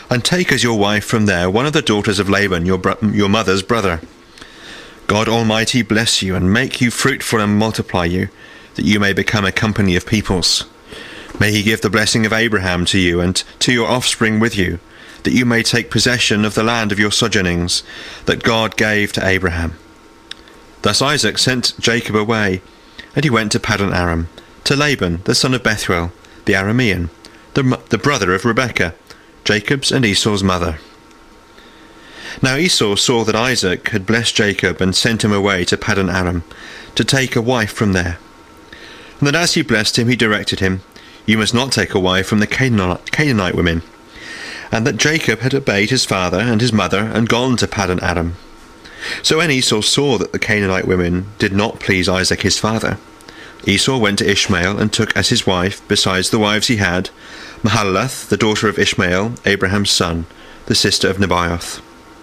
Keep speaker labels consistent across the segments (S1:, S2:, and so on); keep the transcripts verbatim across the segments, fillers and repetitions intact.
S1: and take as your wife from there one of the daughters of Laban, your, bro- your mother's brother. God Almighty bless you, and make you fruitful and multiply you, that you may become a company of peoples. May he give the blessing of Abraham to you, and to your offspring with you, that you may take possession of the land of your sojournings, that God gave to Abraham. Thus Isaac sent Jacob away, and he went to Paddan Aram, to Laban, the son of Bethuel, the Aramean, the, the brother of Rebekah, Jacob's and Esau's mother. Now Esau saw that Isaac had blessed Jacob and sent him away to Paddan Aram, to take a wife from there. And that as he blessed him, he directed him, You must not take a wife from the Canaanite, Canaanite women. And that Jacob had obeyed his father and his mother, and gone to Paddan Aram. So when Esau saw that the Canaanite women did not please Isaac his father, Esau went to Ishmael and took as his wife, besides the wives he had, Mahalath, the daughter of Ishmael, Abraham's son, the sister of Nebaioth.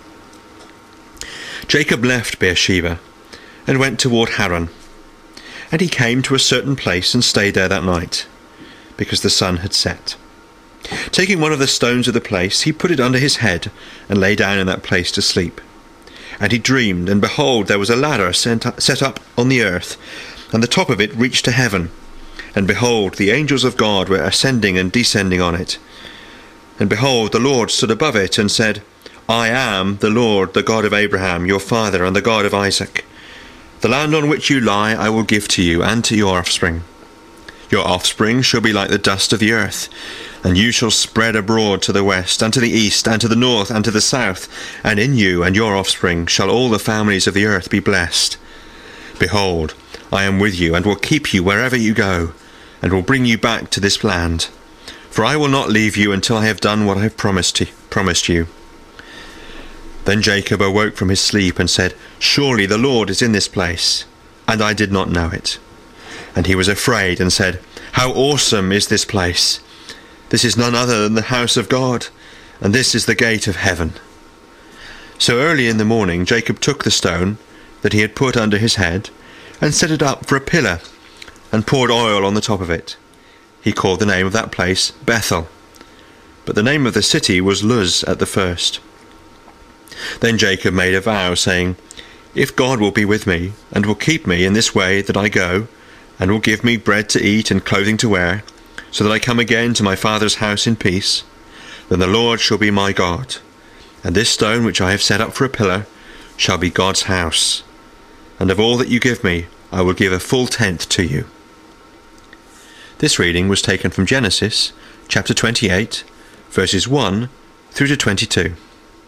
S1: Jacob left Beersheba and went toward Haran, and he came to a certain place and stayed there that night, because the sun had set. Taking one of the stones of the place, he put it under his head and lay down in that place to sleep. And he dreamed, and behold, there was a ladder set up on the earth, and the top of it reached to heaven. And behold, the angels of God were ascending and descending on it. And behold, the Lord stood above it and said, I am the Lord, the God of Abraham, your father, and the God of Isaac. The land on which you lie I will give to you and to your offspring. Your offspring shall be like the dust of the earth, and you shall spread abroad to the west, and to the east, and to the north, and to the south, and in you and your offspring shall all the families of the earth be blessed. Behold, I am with you, and will keep you wherever you go, and will bring you back to this land. For I will not leave you until I have done what I have promised, to, promised you. Then Jacob awoke from his sleep and said, Surely the Lord is in this place, and I did not know it. And he was afraid and said, How awesome is this place! This is none other than the house of God, and this is the gate of heaven. So early in the morning Jacob took the stone that he had put under his head, and set it up for a pillar, and poured oil on the top of it. He called the name of that place Bethel, but the name of the city was Luz at the first. Then Jacob made a vow, saying, If God will be with me, and will keep me in this way that I go, and will give me bread to eat and clothing to wear, so that I come again to my father's house in peace, then the Lord shall be my God, and this stone which I have set up for a pillar shall be God's house. And of all that you give me, I will give a full tenth to you. This reading was taken from Genesis, chapter twenty-eight, verses one through to twenty-two.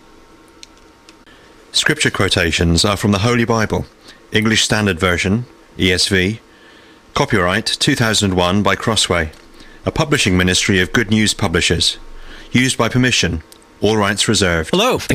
S1: Scripture quotations are from the Holy Bible, English Standard Version, E S V, copyright two thousand one by Crossway, a publishing ministry of Good News Publishers. Used by permission. All rights reserved.
S2: Hello.